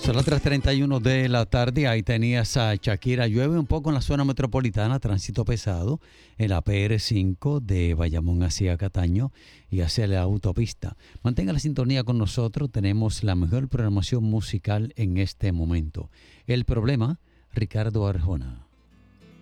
Son las 3:31 de la tarde. Ahí tenías a Shakira. Llueve un poco en la zona metropolitana, tránsito pesado en la PR5 de Bayamón hacia Cataño y hacia la autopista. Mantenga la sintonía con nosotros. Tenemos la mejor programación musical en este momento. El problema, Ricardo Arjona.